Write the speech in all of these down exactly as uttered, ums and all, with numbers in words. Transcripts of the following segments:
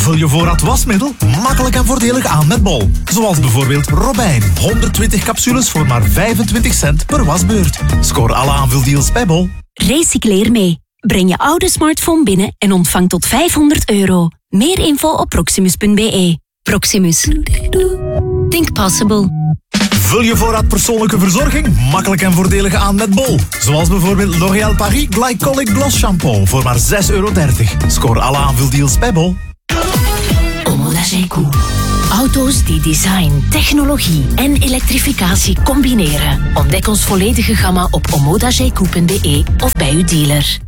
Vul je voorraad wasmiddel makkelijk en voordelig aan met Bol. Zoals bijvoorbeeld Robijn. honderdtwintig capsules voor maar vijfentwintig cent per wasbeurt. Scoor alle aanvuldeals bij Bol. Recycleer mee. Breng je oude smartphone binnen en ontvang tot vijfhonderd euro. Meer info op proximus punt b e. Proximus. Think possible. Vul je voorraad persoonlijke verzorging makkelijk en voordelig aan met Bol. Zoals bijvoorbeeld L'Oréal Paris Glycolic Gloss Shampoo voor maar zes euro dertig. Scoor alle aanvuldeals bij Bol. Omoda-G-Q. Auto's die design, technologie en elektrificatie combineren. Ontdek ons volledige gamma op omoda g q punt b e of bij uw dealer.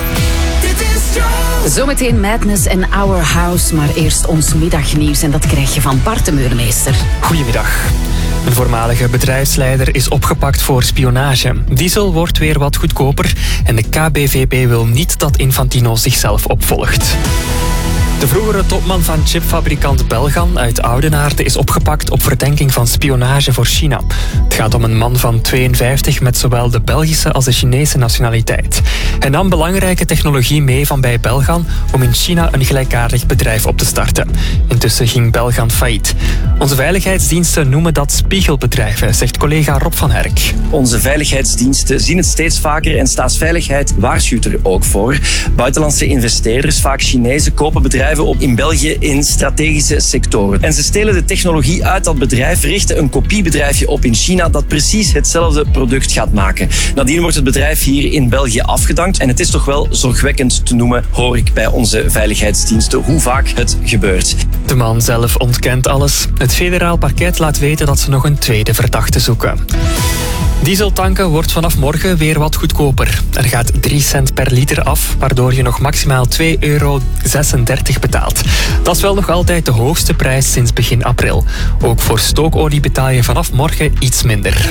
Zometeen Madness en Our House, maar eerst ons middagnieuws en dat krijg je van Bart de Meurmeester. Goedemiddag. Een voormalige bedrijfsleider is opgepakt voor spionage. Diesel wordt weer wat goedkoper en de K B V P wil niet dat Infantino zichzelf opvolgt. De vroegere topman van chipfabrikant Belgan uit Oudenaarde is opgepakt op verdenking van spionage voor China. Het gaat om een man van tweeënvijftig met zowel de Belgische als de Chinese nationaliteit. Hij nam belangrijke technologie mee van bij Belgan om in China een gelijkaardig bedrijf op te starten. Intussen ging Belgan failliet. Onze veiligheidsdiensten noemen dat spiegelbedrijven, zegt collega Rob van Herk. Onze veiligheidsdiensten zien het steeds vaker en staatsveiligheid waarschuwt er ook voor. Buitenlandse investeerders, vaak Chinezen, kopen bedrijven op in België in strategische sectoren. En ze stelen de technologie uit dat bedrijf, richten een kopiebedrijfje op in China dat precies hetzelfde product gaat maken. Nadien wordt het bedrijf hier in België afgedankt en het is toch wel zorgwekkend te noemen, hoor ik bij onze veiligheidsdiensten, hoe vaak het gebeurt. De man zelf ontkent alles. Het federaal parket laat weten dat ze nog een tweede verdachte zoeken. Dieseltanken wordt vanaf morgen weer wat goedkoper. Er gaat drie cent per liter af, waardoor je nog maximaal twee euro zesendertig betaalt. Dat is wel nog altijd de hoogste prijs sinds begin april. Ook voor stookolie betaal je vanaf morgen iets minder.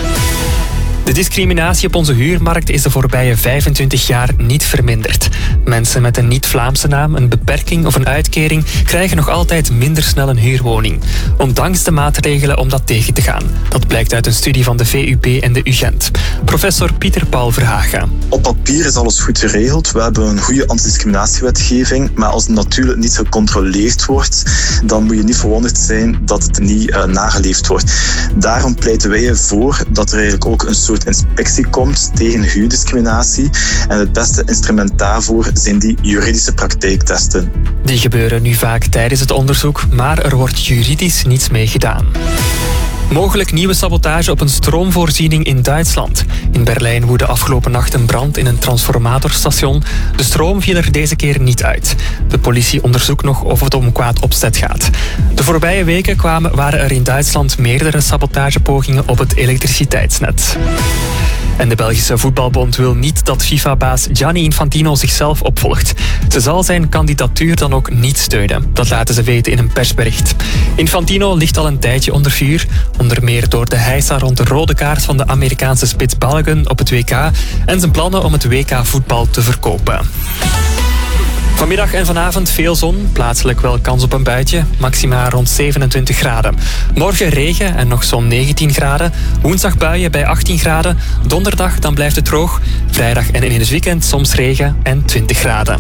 De discriminatie op onze huurmarkt is de voorbije vijfentwintig jaar niet verminderd. Mensen met een niet-Vlaamse naam, een beperking of een uitkering krijgen nog altijd minder snel een huurwoning. Ondanks de maatregelen om dat tegen te gaan. Dat blijkt uit een studie van de V U P en de U Gent. Professor Pieter Paul Verhagen. Op papier is alles goed geregeld. We hebben een goede antidiscriminatiewetgeving. Maar als het natuurlijk niet gecontroleerd wordt, dan moet je niet verwonderd zijn dat het niet uh, nageleefd wordt. Daarom pleiten wij ervoor dat er eigenlijk ook een soort inspectie komt tegen huurdiscriminatie. En het beste instrument daarvoor zijn die juridische praktijktesten. Die gebeuren nu vaak tijdens het onderzoek, maar er wordt juridisch niets mee gedaan. Mogelijk nieuwe sabotage op een stroomvoorziening in Duitsland. In Berlijn woedde afgelopen nacht een brand in een transformatorstation. De stroom viel er deze keer niet uit. De politie onderzoekt nog of het om kwaad opzet gaat. De voorbije weken kwamen, waren er in Duitsland meerdere sabotagepogingen op het elektriciteitsnet. En de Belgische voetbalbond wil niet dat FIFA-baas Gianni Infantino zichzelf opvolgt. Ze zal zijn kandidatuur dan ook niet steunen. Dat laten ze weten in een persbericht. Infantino ligt al een tijdje onder vuur. Onder meer door de heisa rond de rode kaart van de Amerikaanse spits Balogun op het W K en zijn plannen om het W K-voetbal te verkopen. Vanmiddag en vanavond veel zon, plaatselijk wel kans op een buitje, maxima rond zevenentwintig graden. Morgen regen en nog zo'n negentien graden. Woensdag buien bij achttien graden. Donderdag dan blijft het droog. Vrijdag en in het weekend soms regen en twintig graden.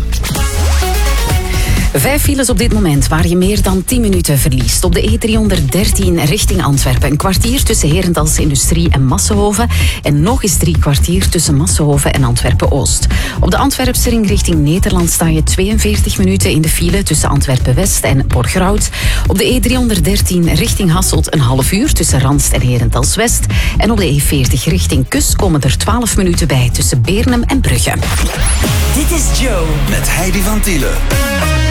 Vijf files op dit moment waar je meer dan tien minuten verliest. Op de E driehonderddertien richting Antwerpen. Een kwartier tussen Herentals Industrie en Massenhoven. En nog eens drie kwartier tussen Massenhoven en Antwerpen-Oost. Op de Antwerpse ring richting Nederland sta je tweeënveertig minuten in de file tussen Antwerpen-West en Borgerhout. Op de E driehonderddertien richting Hasselt een half uur tussen Randst en Herentals-West. En op de E veertig richting Kust komen er twaalf minuten bij tussen Beernem en Brugge. Dit is Joe met Heidi van Tielen.